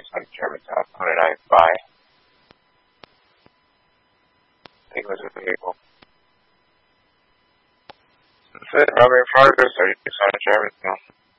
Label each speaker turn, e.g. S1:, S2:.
S1: on Germantown. Who did I buy? I think it was a vehicle. That's it. Robert Fargus, 36 on Germantown.